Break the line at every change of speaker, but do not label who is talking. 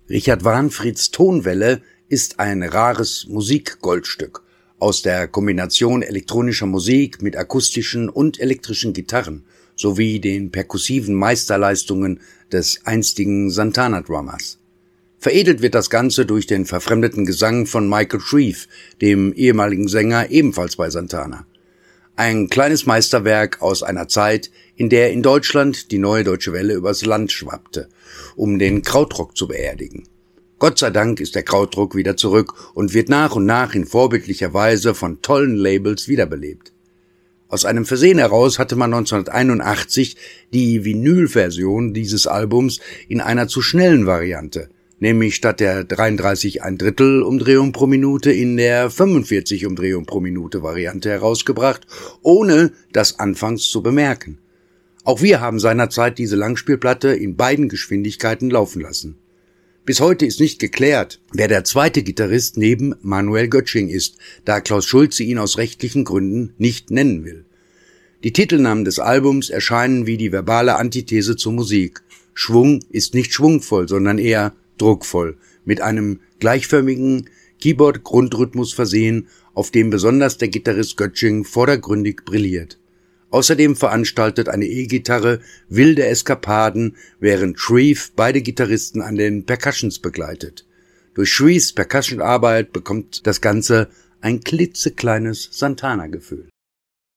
Richard Wahnfrieds Tonwelle ist ein rares Musikgoldstück aus der Kombination elektronischer Musik mit akustischen und elektrischen Gitarren sowie den perkussiven Meisterleistungen des einstigen Santana-Drummers. Veredelt wird das Ganze durch den verfremdeten Gesang von Michael Shreve, dem ehemaligen Sänger ebenfalls bei Santana. Ein kleines Meisterwerk aus einer Zeit, in der in Deutschland die Neue Deutsche Welle übers Land schwappte, um den Krautrock zu beerdigen. Gott sei Dank ist der Krautrock wieder zurück und wird nach und nach in vorbildlicher Weise von tollen Labels wiederbelebt. Aus einem Versehen heraus hatte man 1981 die Vinyl-Version dieses Albums in einer zu schnellen Variante, nämlich statt der 33 1/3 Umdrehung pro Minute in der 45 Umdrehung pro Minute Variante herausgebracht, ohne das anfangs zu bemerken. Auch wir haben seinerzeit diese Langspielplatte in beiden Geschwindigkeiten laufen lassen. Bis heute ist nicht geklärt, wer der zweite Gitarrist neben Manuel Göttsching ist, da Klaus Schulze ihn aus rechtlichen Gründen nicht nennen will. Die Titelnamen des Albums erscheinen wie die verbale Antithese zur Musik. Schwung ist nicht schwungvoll, sondern eher druckvoll, mit einem gleichförmigen Keyboard-Grundrhythmus versehen, auf dem besonders der Gitarrist Göttsching vordergründig brilliert. Außerdem veranstaltet eine E-Gitarre wilde Eskapaden, während Shreve beide Gitarristen an den Percussions begleitet. Durch Shreves Percussion-Arbeit bekommt das Ganze ein klitzekleines Santana-Gefühl.